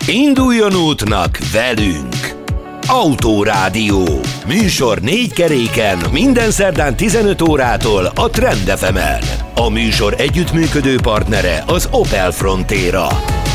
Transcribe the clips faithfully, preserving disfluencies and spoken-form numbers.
Induljon útnak velünk! Autórádió. Műsor négy keréken, minden szerdán tizenöt órától a Trend ef emen. A műsor együttműködő partnere az Opel Frontera.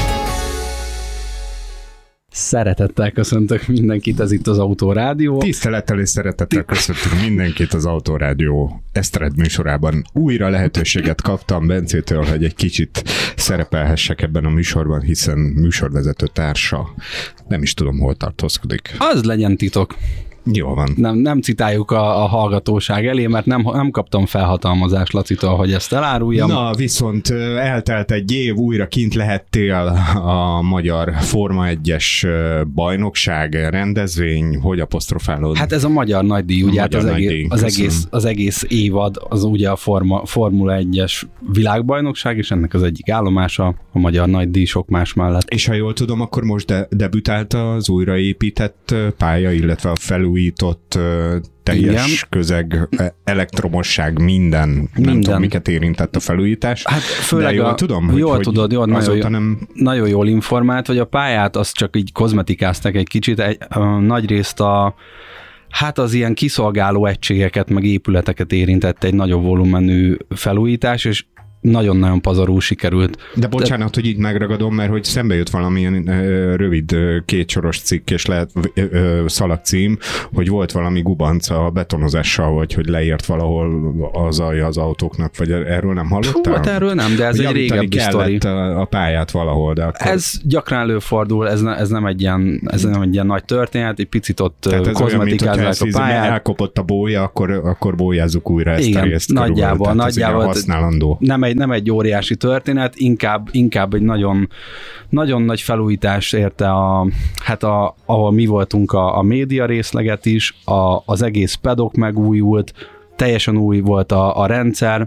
Szeretettel köszöntök mindenkit, ez itt az Autórádió. Tisztelettel és szeretettel köszöntök mindenkit az Autórádió Esztred műsorában. Újra lehetőséget kaptam Bencétől, hogy egy kicsit szerepelhessek ebben a műsorban, hiszen műsorvezető társa nem is tudom, hol tartózkodik. Az legyen titok. Jó van. Nem, nem citáljuk a, a hallgatóság elé, mert nem, nem kaptam felhatalmazást Lacitól, hogy ezt eláruljam. Na, viszont eltelt egy év, újra kint lehettél a magyar Forma egyes bajnokság rendezvény, hogy apostrofálod? Hát ez a magyar nagydíj, ugye hát az, egész, az, egész, az egész évad, az ugye a Forma, Formula egyes világbajnokság, és ennek az egyik állomása a magyar nagydíj sok más mellett. És ha jól tudom, akkor most de, debütált az újraépített pálya, illetve a felújított teljes igen. közeg, elektromosság, minden, minden, nem tudom, miket érintett a felújítás. Hát főleg jól a, tudom, hogy, jól hogy tudod, jól, nagyon, jól, nem... nagyon jól informált, hogy a pályát azt csak így kozmetikáztak egy kicsit, egy, a, nagyrészt a hát az ilyen kiszolgáló egységeket, meg épületeket érintett egy nagyobb volumenű felújítás, és nagyon-nagyon pazarul sikerült. De bocsánat, De... hogy így megragadom, mert hogy szembe jött valamilyen ö, rövid ö, kétsoros cikk, és lehet ö, ö, szalagcím, hogy volt valami gubanca a betonozással, vagy hogy leért valahol az alja az autóknak, vagy erről nem hallottál? Hát erről nem, de ez hogy egy régebbi sztori. A, a pályát valahol, de akkor... Ez gyakran előfordul, ez, ne, ez, nem egy ilyen, ez nem egy ilyen nagy történet, egy picit ott kozmetikázzák a pályát. Elkopott a bólya, akkor, akkor bólyázzuk újra ezt igen, a részt. nagyjából, körül, nagyjából használandó. Nem egy nem egy óriási történet, inkább, inkább egy nagyon, nagyon nagy felújítás érte, a, hát a, ahol mi voltunk a, a média részleget is, a, az egész paddock megújult, teljesen új volt a, a rendszer,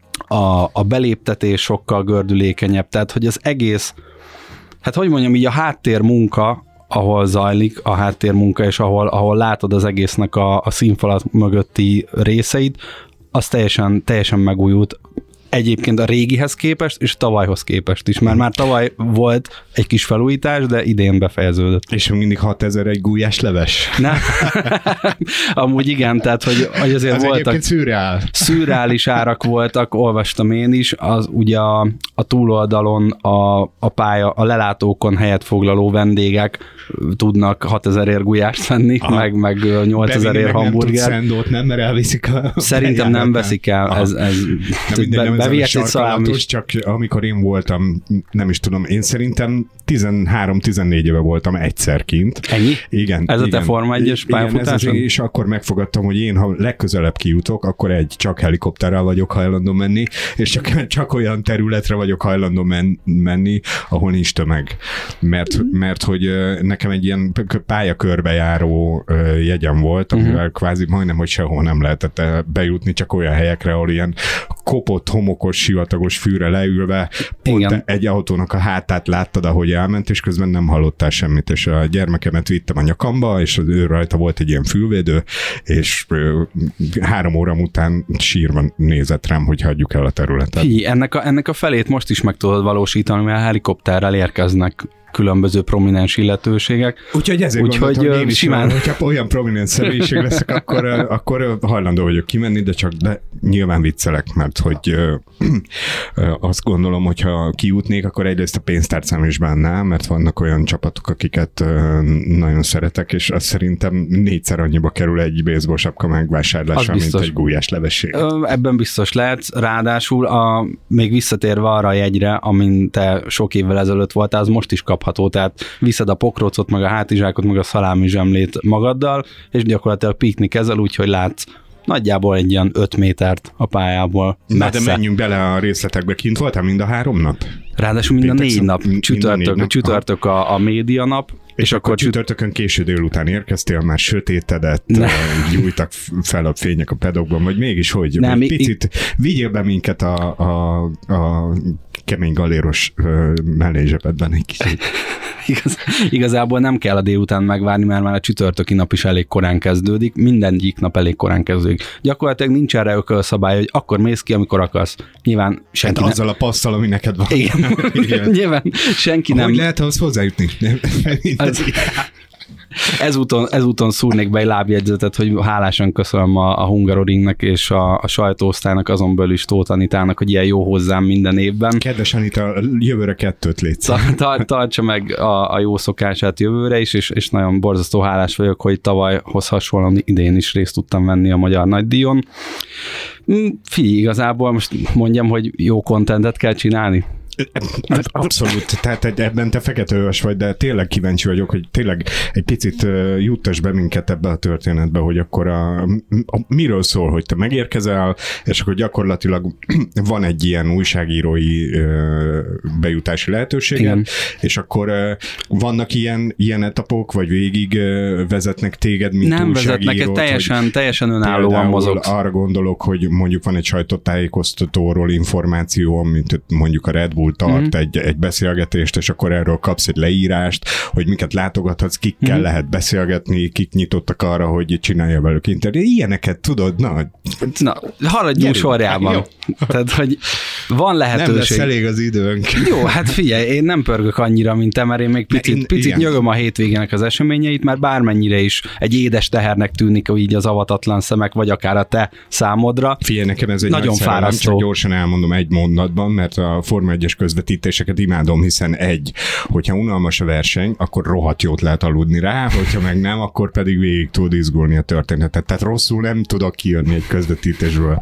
a, a beléptetés sokkal gördülékenyebb, tehát hogy az egész, hát hogy mondjam, így a háttérmunka, ahol zajlik a háttérmunka, és ahol, ahol látod az egésznek a, a színfalat mögötti részeit, az teljesen, teljesen megújult. Egyébként a régihez képest, és tavalyhoz képest is, mert már tavaly volt egy kis felújítás, de idén befejeződött. És mindig hatezer egy gulyás leves? Nem. Amúgy igen, tehát hogy, hogy azért az voltak szürreál. szürreális árak voltak, olvastam én is, az ugye a, a túloldalon a, a pálya, a lelátókon helyet foglaló vendégek tudnak hatezerért gulyást venni, aha. meg, meg nyolcezerért hamburger. Nem tudsz nem, mert elviszik a Szerintem nem veszik el. Ez, ez, nem, sarkalatos, csak amikor én voltam, nem is tudom, én szerintem tizenhárom-tizennégy éve voltam egyszer kint. Ennyi? Igen. Ez igen, a te Forma egyes pályafutáson? És akkor megfogadtam, hogy én, ha legközelebb kijutok, akkor egy csak helikopterrel vagyok hajlandó menni, és csak, csak olyan területre vagyok hajlandó men, menni, ahol nincs tömeg. Mert, mm. mert hogy nekem egy ilyen pályakörbe jegyem volt, amivel mm-hmm. kvázi majdnem, hogy sehol nem lehetett bejutni, csak olyan helyekre, ahol ilyen kopott, homokos, sivatagos fűre leülve, pont igen. egy autónak a hátát láttad, ahogy elment, és közben nem hallottál semmit, és a gyermekemet vittem a nyakamba, és az ő rajta volt egy ilyen fülvédő, és három óra után sírva nézett rám, hogy hagyjuk el a területet. Hi, ennek a, ennek a felét most is meg tudod valósítani, mert a helikopterrel érkeznek különböző prominens illetőségek. Úgyhogy ezért Úgy, gondoltam, hogy én is simán... van, hogyha olyan prominens személyiség leszek, akkor, akkor hajlandó vagyok kimenni, de csak de nyilván viccelek, mert hogy ö, ö, azt gondolom, hogyha kijutnék, akkor egyrészt a pénztárcám is benne, mert vannak olyan csapatok, akiket ö, nagyon szeretek, és azt szerintem négyszer annyiba kerül egy baseball sapka megvásárlása, mint egy gulyás levesség. Ebben biztos lehet, ráadásul a, még visszatérve arra a jegyre, amin te sok évvel ezelőtt voltál, az most is kap tehát viszed a pokrócot, meg a hátizsákot, meg a szalámi zsemlét magaddal, és gyakorlatilag piknik ezzel, úgyhogy látsz nagyjából egy ilyen öt métert a pályából messze. Na de menjünk bele a részletekbe. Kint voltál mind a három nap? Ráadásul mind a négy nap. Csütörtök, csütörtök a, a média nap. És, és akkor csütörtökön késő délután érkeztél, már sötétedett, gyújtak fel a fények a pedokban, vagy mégis hogy? Nem, egy picit i- vigyél be minket a, a, a kemény galéros mellényzsebedben egy kicsit. igaz, igazából nem kell a délután megvárni, mert már a csütörtöki nap is elég korán kezdődik, mindegyik nap elég korán kezdődik. Gyakorlatilag nincs erre ökölszabály, hogy akkor mész ki, amikor akarsz. Nyilván senki hát nem... azzal a passzal, ami neked van. Igen, Igen. Nyilván senki nem... Hogy lehet ahhoz hozzájutni? Az... Ezúton, ezúton szúrnék be egy lábjegyzetet, hogy hálásan köszönöm a, a Hungaroringnek és a, a sajtóosztálynak, azon belül is Tóth Anitának, hogy ilyen jó hozzám minden évben. Kedves Anita, jövőre kettőt létsz. Tar- tartsa meg a, a jó szokását jövőre is, és, és nagyon borzasztó hálás vagyok, hogy tavalyhoz hasonlóan idén is részt tudtam venni a Magyar Nagydíjon. Figyelj, igazából most mondjam, hogy jó kontentet kell csinálni. Abszolút, tehát ebben te feketőös vagy, de tényleg kíváncsi vagyok, hogy tényleg egy picit juttass be minket ebbe a történetbe, hogy akkor a, a, miről szól, hogy te megérkezel, és akkor gyakorlatilag van egy ilyen újságírói bejutási lehetőséged, és akkor vannak ilyen, ilyen etapok, vagy végig vezetnek téged, mint nem újságírót? Nem vezetnek, teljesen, teljesen önállóan mozogsz. Arra gondolok, hogy mondjuk van egy sajtótájékoztatóról információ, mint mondjuk a Red Bull tart mm-hmm. egy, egy beszélgetést, és akkor erről kapsz egy leírást, hogy miket látogathatsz, kikkel mm-hmm. lehet beszélgetni, kik nyitottak arra, hogy csinálja velük interjút. Ilyeneket tudod, na. Na, haladjunk sorjában. Tehát, hogy van lehetőség. Nem lesz elég az időnk. Jó, hát figyelj, én nem pörgök annyira, mint te, mert én még picit, én, picit nyögöm a hétvégének az eseményeit, mert bármennyire is egy édes tehernek tűnik így az avatatlan szemek, vagy akár a te számodra. Figyelj, nekem ez egy nagyon fárasztó. Csak gyorsan elmondom egy mondatban, mert a Forma egyes közvetítéseket imádom, hiszen egy, hogyha unalmas a verseny, akkor rohadt jót lehet aludni rá, hogyha meg nem, akkor pedig végig tud izgulni a történetet. Tehát rosszul nem tudok kijönni egy közvetítésről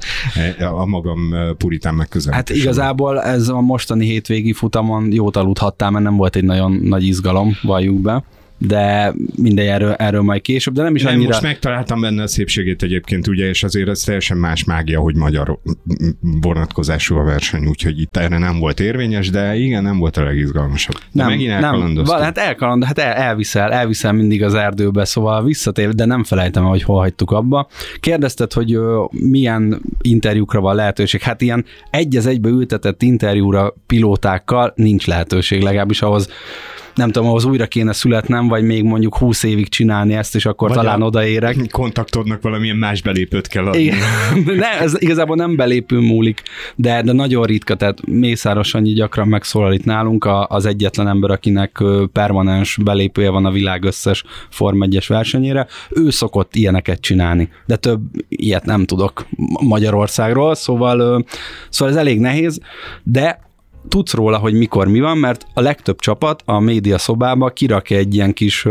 a magam puritán megközelítésről. Hát igazából ez a mostani hétvégi futamon jót aludhattál, mert nem volt egy nagyon nagy izgalom, valljuk be. De mindegy, erről, erről majd később, de nem is nem, annyira... Most megtaláltam benne a szépségét egyébként, ugye, és azért ez teljesen más mágia, hogy magyar vonatkozású a verseny, úgyhogy itt erre nem volt érvényes, de igen, nem volt a legizgalmasabb. De nem, megint elkalandoztam. Nem, hát elkaland, hát el, elviszel, elviszel mindig az erdőbe, szóval visszatér, de nem felejtem, hogy hol hagytuk abba. Kérdezted, hogy ö, milyen interjúkra van lehetőség. Hát ilyen egy az egybe ültetett interjúra pilótákkal nincs lehetőség, legalábbis ahhoz nem tudom, ahhoz újra kéne születnem, vagy még mondjuk húsz évig csinálni ezt, és akkor vagy talán odaérek. Kontaktodnak valamilyen más belépőt kell adni. ne, ez igazából nem belépő múlik, de, de nagyon ritka, tehát Mészáros Sanyi gyakran megszólal itt nálunk, az egyetlen ember, akinek permanens belépője van a világ összes Forma egyes versenyére. Ő szokott ilyeneket csinálni, de több ilyet nem tudok Magyarországról, szóval, szóval ez elég nehéz, de tudsz róla, hogy mikor mi van, mert a legtöbb csapat a média szobába kirakja egy ilyen kis,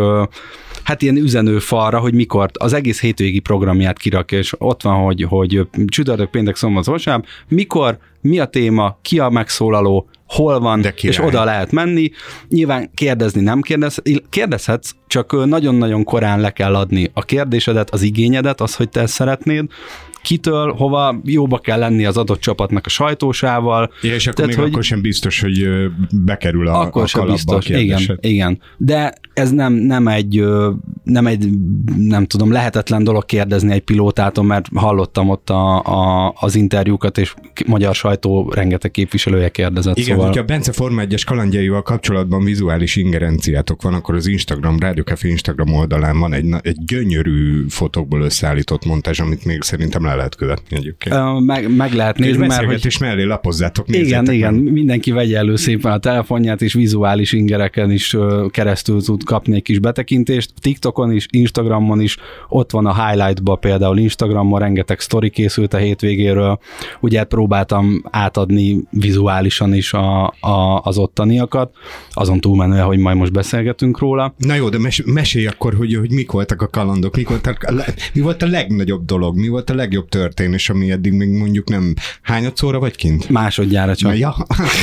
hát ilyen üzenőfalra, hogy mikor az egész hétvégi programját kirakja, és ott van, hogy, hogy csütörtök, péntek, szombat, vasárnap, mikor, mi a téma, ki a megszólaló, hol van, és oda lehet menni. Nyilván kérdezni nem kérdez, kérdezhetsz, csak nagyon-nagyon korán le kell adni a kérdésedet, az igényedet, az, hogy te ezt szeretnéd, kitől, hova jóba kell lenni az adott csapatnak a sajtósával. Ja, és akkor Tehát, még hogy akkor sem biztos, hogy bekerül a, akkor a sem kalapba biztos. a kérdésed. Igen, igen. De ez nem, nem, egy, nem egy, nem tudom, lehetetlen dolog kérdezni egy pilótától, mert hallottam ott a, a, az interjúkat, és magyar sajtó rengeteg képviselője kérdezett. Igen, szóval... hogyha a Bence Forma egyes kalandjaival kapcsolatban vizuális ingerenciátok van, akkor az Instagram, Rádió Café Instagram oldalán van egy, egy gyönyörű fotókból összeállított montázs, amit még szerintem le lehet követni egyébként. Meg, meg lehet nézni, mert hogy... és mellé lapozzátok, igen, meg. igen, mindenki vegye elő szépen a telefonját, és vizuális ingereken is keresztül tud kapni egy kis betekintést. TikTokon is, Instagramon is, ott van a highlightban például Instagramon, rengeteg sztori készült a hétvégéről, ugye próbáltam átadni vizuálisan is a, a, az ottaniakat, azon túlmenően, hogy majd most beszélgetünk róla. Na jó, de mes- mesélj akkor, hogy, hogy mik voltak a kalandok, mik voltak a le- mi volt a legnagyobb dolog, mi volt a legjobb történés, ami eddig még mondjuk nem hányadszóra vagy kint? Másodjára csak. Na, ja.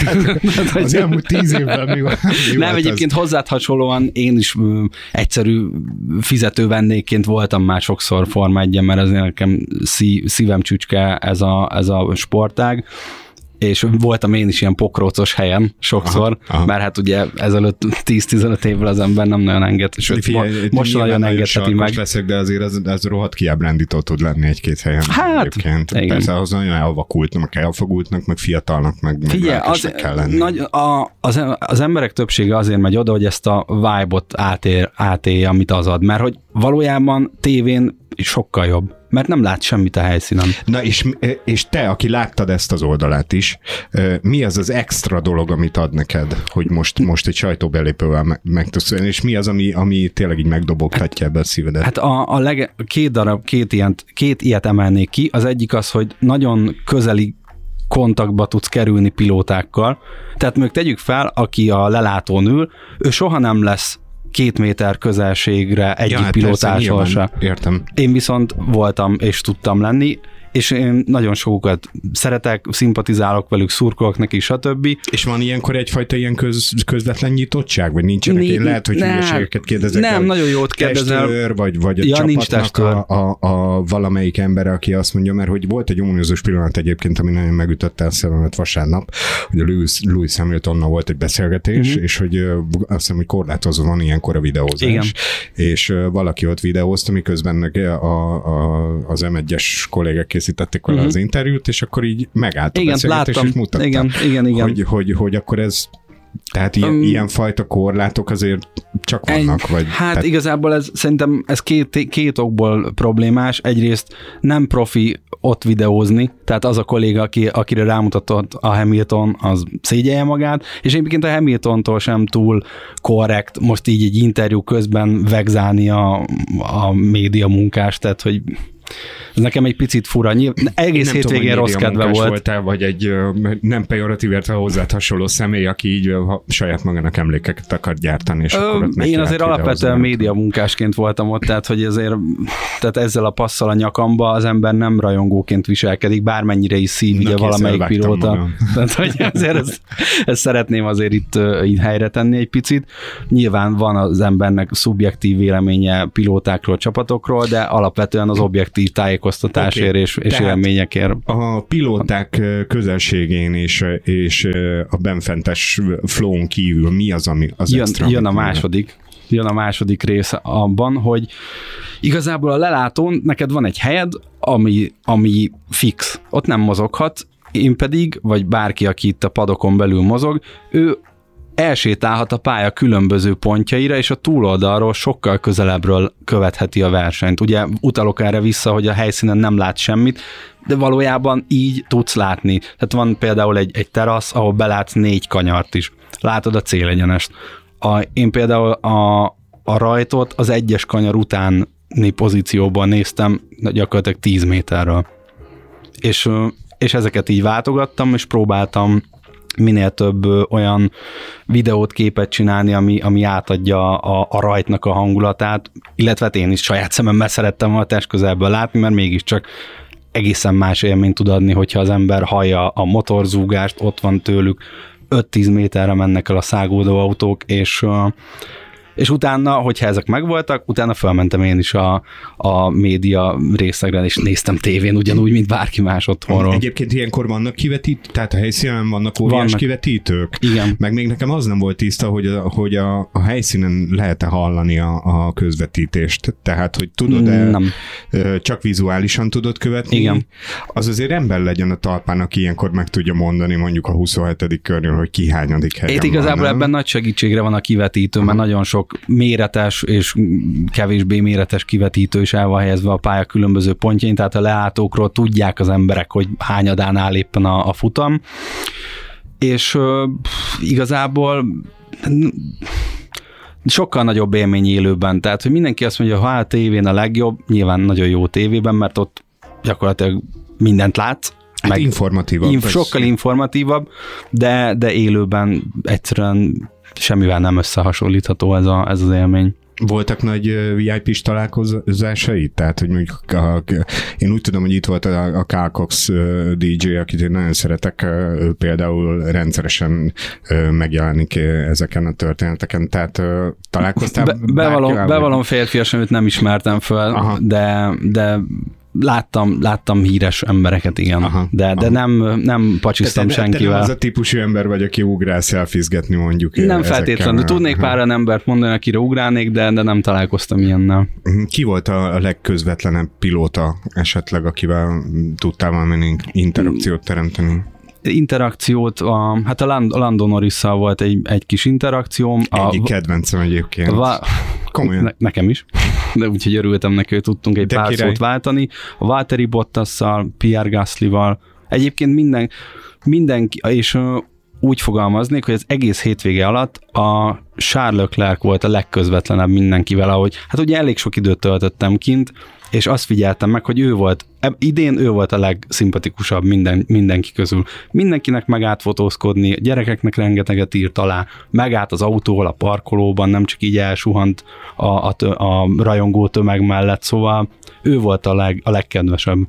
Az elmúlt tíz évben mi volt? Mi nem, volt egyébként az? hozzád hasonlóan én is ö, egyszerű fizetővendégként voltam már sokszor Forma egyen, mert ez nekem szí- szívem csücske ez a, ez a sportág. és voltam én is ilyen pokrócos helyen sokszor, aha, aha. Mert hát ugye ezelőtt tíz-tizenöt évvel az ember nem nagyon enged, sőt, Figyelj, most nagyon engedheti meg. Leszek, de azért ez, ez rohadt kiábrándító tud lenni egy-két helyen. Hát, igen. Persze az nagyon elvakultnak, meg elfogultnak, meg fiatalnak, meg, meg Figyelj, az, kell lenni. Nagy, a, az, az emberek többsége azért megy oda, hogy ezt a vibe-ot átér, átélje, amit az ad, mert hogy valójában tévén sokkal jobb, mert nem lát semmit a helyszínen. Na és, és te, aki láttad ezt az oldalát is, mi az az extra dolog, amit ad neked, hogy most, most egy sajtóbelépővel meg, meg tudsz, és mi az, ami, ami tényleg így megdobogtatja ebbe a szívedet? Hát a, a lege, két darab, két, ilyen, két ilyet emelnék ki. Az egyik az, hogy nagyon közeli kontaktba tudsz kerülni pilótákkal. Tehát még tegyük fel, aki a lelátón ül, ő soha nem lesz két méter közelségre egyik ja, hát pilótásról se. Értem. Én viszont voltam és tudtam lenni, és én nagyon sokukat szeretek, szimpatizálok velük, szurkolok neki, stb. És van ilyenkor egyfajta ilyen köz, közvetlen nyitottság, vagy nincsenek? Én lehet, hogy hülyeségeket kérdezek. Nem, nagyon jót kérdezel. Testőr, vagy, vagy a ja, csapatnak a, a, a valamelyik ember, aki azt mondja, mert hogy volt egy ominózus pillanat egyébként, ami nagyon megütötte a szememet vasárnap, hogy a Lewis, Lewis Hamiltonnal volt egy beszélgetés, uh-huh. és hogy azt hiszem, hogy korlátozva van ilyenkor a videózás. Igen. És valaki ott videózta, miközben a, a, az em egyes kollégák készítették vele uh-huh. az interjút, és akkor így megállt a igen, beszélgetés, láttam. és mutatta, igen, igen, igen. Hogy, hogy, hogy akkor ez, tehát ilyen, um, ilyenfajta korlátok azért csak vannak? Egy, vagy, hát tehát... igazából ez, szerintem ez két, két okból problémás. Egyrészt nem profi ott videózni, tehát az a kolléga, aki, akire rámutatott a Hamilton, az szégyelje magát, és egyébként a Hamiltontól sem túl korrekt most így egy interjú közben vegzálni a, a média munkást, tehát hogy ez nekem egy picit fura. Egész nem hétvégén rossz kedve volt. Voltál, vagy egy nem pejoratív értve hozzád hasonló személy, aki így saját magának emlékeket akar gyártani. És Ö, akkor ott én azért alapvetően média munkásként voltam ott, tehát hogy azért tehát ezzel a passzal a nyakamba az ember nem rajongóként viselkedik, bármennyire is szív ugye valamelyik pilóta. Tehát hogy azért ezt, ezt szeretném azért itt így helyre tenni egy picit. Nyilván van az embernek szubjektív véleménye pilótákról, csapatokról, de alapvetően az objektív tájékoztatásért okay. és, és élményekért. A pilóták közelségén és, és a benfentes flown kívül mi az, ami az jön, extra? Jön a második. Jön a második rész abban, hogy igazából a lelátón neked van egy helyed, ami, ami fix. Ott nem mozoghat, én pedig, vagy bárki, aki itt a padokon belül mozog, ő elsétálhat a pálya különböző pontjaira, és a túloldalról sokkal közelebbről követheti a versenyt. Ugye utalok erre vissza, hogy a helyszínen nem lát semmit, de valójában így tudsz látni. Tehát van például egy, egy terasz, ahol belátsz négy kanyart is. Látod a célegyenest. A, én például a, a rajtot az egyes kanyar utáni pozícióban néztem gyakorlatilag tíz méterről. És, és ezeket így váltogattam, és próbáltam minél több olyan videót, képet csinálni, ami, ami átadja a, a rajtnak a hangulatát, illetve én is saját szememmel szerettem volna testközelből látni, mert mégiscsak egészen más élményt tud adni, hogyha az ember hallja a motorzúgást, ott van tőlük, öt-tíz méterre mennek el a szágódó autók, és és utána, hogyha ezek megvoltak, utána felmentem én is a, a média részlegre, és néztem tévén ugyanúgy, mint bárki más otthonról. Egyébként ilyenkor vannak kivetítők, tehát a helyszínen vannak óriás vannak. kivetítők? Igen. Meg még nekem az nem volt tiszta, hogy a, hogy a, a helyszínen lehet-e hallani a, a közvetítést. Tehát, hogy tudod-e, nem. csak vizuálisan tudod követni? Igen. Az azért ember legyen a talpán, aki ilyenkor meg tudja mondani mondjuk a huszonhetedik körül, hogy ki hányadik helyen Itt igazából van, ebben nagy segítségre van a kivetítő, mert nagyon sok méretes és kevésbé méretes kivetítő is el van helyezve a pálya különböző pontjain, tehát a leálltókról tudják az emberek, hogy hányadán áll éppen a, a futam, és uh, igazából sokkal nagyobb élmény élőben, tehát hogy mindenki azt mondja, ha a tévén a legjobb, nyilván nagyon jó tévében, mert ott gyakorlatilag mindent látsz, hát meg informatívabb. Inf- sokkal informatívabb, de, de élőben egyszerűen semmivel nem összehasonlítható ez, a, ez az élmény. Voltak nagy vé i pés találkozásai? Tehát, hogy mondjuk a, én úgy tudom, hogy itt volt a, a Carl Cox dé dzsé, akit én nagyon szeretek, ő például rendszeresen megjelenik ezeken a történeteken, tehát találkoztál? Be, bevalom, bevalom férfiasan, őt nem ismertem föl, Aha. de, de Láttam, láttam híres embereket, igen, aha, de, de nem, nem pacsiztam te, senkivel. Te nem az a típusú ember vagy, aki ugrál szelfizgetni mondjuk. Nem feltétlenül. Tudnék pár olyan embert mondani, akire ugrálnék, de, de nem találkoztam ilyennel. Ki volt a legközvetlenebb pilóta esetleg, akivel tudtál valami interakciót teremteni? Interakciót, a, hát a Lando Norrisszal volt egy, egy kis interakcióm. Egyik a, kedvencem egyébként. Va, Komolyan. Ne, nekem is, de úgyhogy örültem neki, hogy tudtunk egy de pár király. Szót váltani. A Valtteri Bottasszal, Pierre Gaslyval, egyébként minden, mindenki, és uh, úgy fogalmaznék, hogy az egész hétvége alatt a Charles Leclerc volt a legközvetlenebb mindenkivel, ahogy, hát ugye elég sok időt töltöttem kint, és azt figyeltem meg, hogy ő volt, idén ő volt a legszimpatikusabb minden, mindenki közül. Mindenkinek megállt fotózkodni, gyerekeknek rengeteget írt alá, megállt az autóval a parkolóban, nem csak így elsuhant a, a, a rajongó tömeg mellett, szóval ő volt a, leg, a legkedvesebb.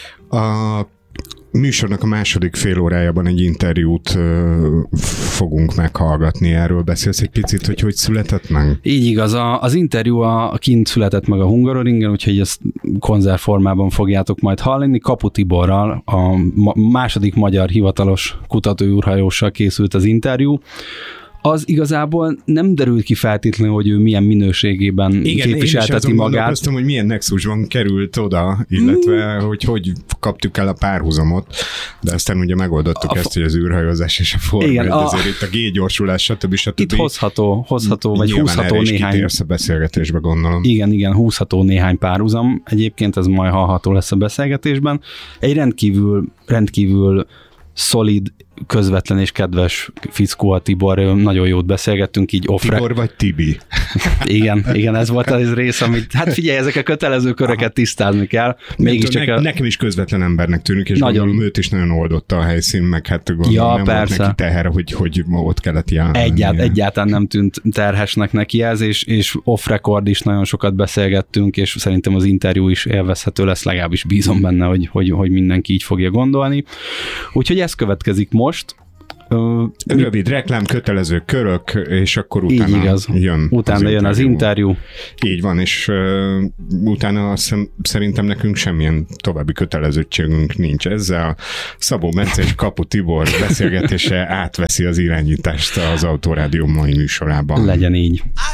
A műsornak a második fél órájában egy interjút ö, fogunk meghallgatni. Erről beszélsz egy picit, hogy hogy született meg? Így igaz, a, az interjú a, a kint született meg a Hungaroringen, úgyhogy ezt konzervformában fogjátok majd hallani. Kapu Tiborral, a ma, második magyar hivatalos kutatóűrhajóssal készült az interjú. Az igazából nem derült ki feltétlenül, hogy ő milyen minőségében igen, képviselteti magát. Igen, én is hogy milyen nexusban került oda, illetve mm. hogy hogy kaptuk el a párhuzamot, de aztán ugye megoldottuk a ezt, hogy az űrhajózás és a Forma egy, azért itt a G-gyorsulás, stb. stb. Itt hozható, hozható vagy húzható néhány. Nyilván a beszélgetésbe, gondolom. Igen, igen, húzható néhány párhuzam. Egyébként ez majd hallható lesz a beszélgetésben. Egy rendkívül, rendkívül szolid, közvetlen és kedves fickó a Tibor, nagyon jót beszélgettünk így off-re. Tibor vagy Tibi? Igen, igen, ez volt az rész, amit, hát figyelj, ezek a kötelező köröket tisztázni kell. Mégis csak ne, a... Nekem is közvetlen embernek tűnik, és nagyon... gondolom őt is nagyon oldotta a helyszín, meg hát gondolom ja, nem persze. volt neki teher, hogy, hogy ott kellett járni. Egyált, egyáltalán nem tűnt terhesnek neki ez, és, és off-record is nagyon sokat beszélgettünk, és szerintem az interjú is élvezhető lesz, legalábbis bízom benne, hogy, hogy, hogy mindenki így fogja gondolni. Úgyhogy ez következik most. Uh, Rövid reklám, kötelező körök, és akkor utána igaz. jön Utána az jön az interjú. Így van, és uh, utána azt szerintem nekünk semmilyen további kötelezettségünk nincs. Ezzel Szabó Bence és Kapu Tibor beszélgetése átveszi az irányítást az Autorádió mai műsorában. Legyen így.